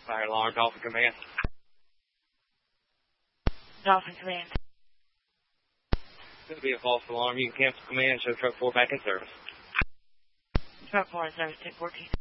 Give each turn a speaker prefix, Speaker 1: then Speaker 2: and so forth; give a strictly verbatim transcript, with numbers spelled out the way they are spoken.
Speaker 1: Fire alarm, Dolphin Command.
Speaker 2: Dolphin Command.
Speaker 1: Could be a false alarm. You can cancel command, show truck four back in service.
Speaker 2: Truck four in service, take fourteen.